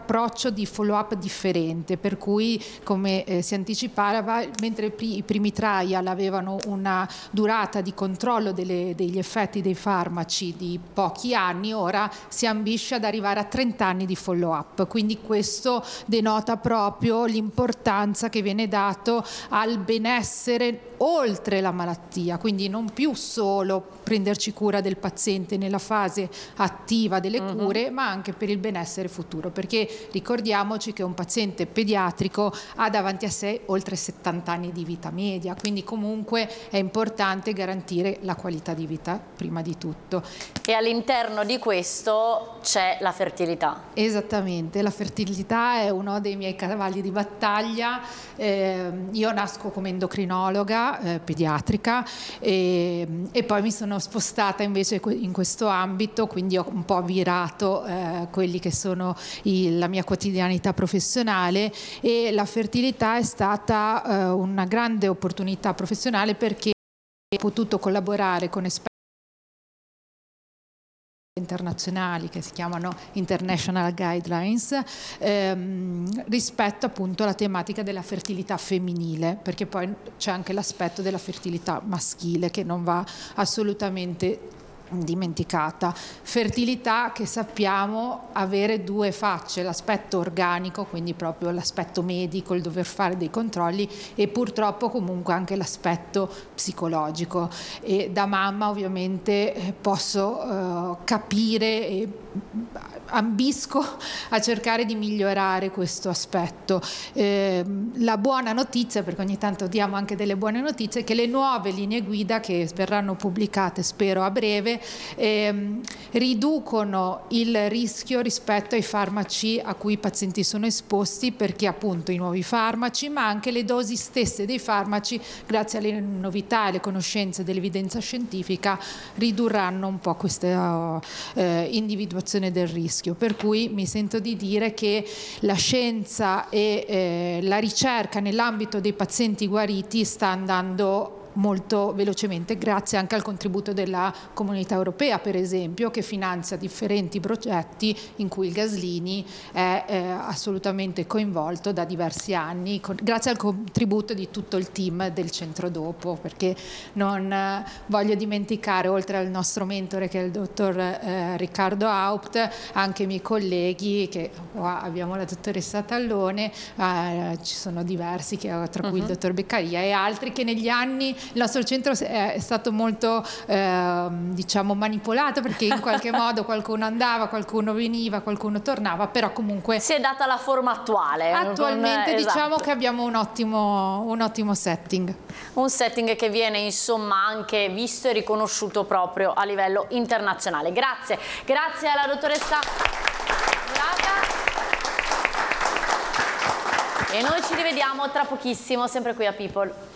approccio di follow-up differente, per cui come si anticipava, mentre i primi trial avevano una durata di controllo degli effetti dei farmaci di pochi anni, ora si ambisce ad arrivare a 30 anni di follow-up, quindi questo denota proprio l'importanza che viene dato al benessere oltre la malattia, quindi non più solo prenderci cura del paziente nella fase attiva delle cure, ma anche per il benessere futuro, perché ricordiamoci che un paziente pediatrico ha davanti a sé oltre 70 anni di vita media, quindi comunque è importante garantire la qualità di vita prima di tutto. E all'interno di questo c'è la fertilità. Esattamente, la fertilità è uno dei miei cavalli di battaglia. Io nasco come endocrinologa pediatrica e poi mi sono spostata invece in questo ambito, quindi ho un po' virato quelli che sono la mia quotidianità professionale, e la fertilità è stata una grande opportunità professionale perché ho potuto collaborare con esperti internazionali che si chiamano International Guidelines rispetto appunto alla tematica della fertilità femminile, perché poi c'è anche l'aspetto della fertilità maschile che non va assolutamente dimenticata. Fertilità che sappiamo avere due facce: l'aspetto organico, quindi proprio l'aspetto medico, il dover fare dei controlli, e purtroppo comunque anche l'aspetto psicologico, e da mamma ovviamente posso capire e ambisco a cercare di migliorare questo aspetto. La buona notizia, perché ogni tanto diamo anche delle buone notizie, è che le nuove linee guida che verranno pubblicate spero a breve riducono il rischio rispetto ai farmaci a cui i pazienti sono esposti, perché appunto i nuovi farmaci, ma anche le dosi stesse dei farmaci, grazie alle novità e alle conoscenze dell'evidenza scientifica, ridurranno un po' questa individuazione del rischio. Per cui mi sento di dire che la scienza e la ricerca nell'ambito dei pazienti guariti sta andando molto velocemente, grazie anche al contributo della Comunità Europea, per esempio, che finanzia differenti progetti in cui il Gaslini è assolutamente coinvolto da diversi anni, grazie al contributo di tutto il team del centro dopo, perché non voglio dimenticare, oltre al nostro mentore che è il dottor Riccardo Haupt, anche i miei colleghi, che abbiamo la dottoressa Tallone, ci sono diversi, tra cui il dottor Beccaria e altri, che negli anni il nostro centro è stato molto diciamo manipolato, perché in qualche modo qualcuno andava, qualcuno veniva, qualcuno tornava, però comunque si è data la forma attuale. Attualmente diciamo esatto, che abbiamo un ottimo setting. Un setting che viene insomma anche visto e riconosciuto proprio a livello internazionale. Grazie alla dottoressa Braga. E noi ci rivediamo tra pochissimo, sempre qui a People.